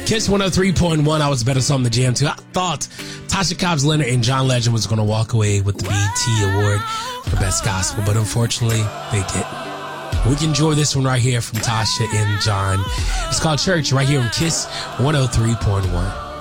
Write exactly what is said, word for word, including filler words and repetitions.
Kiss one oh three point one. I was better song the jam too. I thought Tasha Cobbs Leonard and John Legend was going to walk away with the B E T award for best gospel, but unfortunately they didn't. We can enjoy this one right here from Tasha and John. It's called Church right here on Kiss one oh three point one.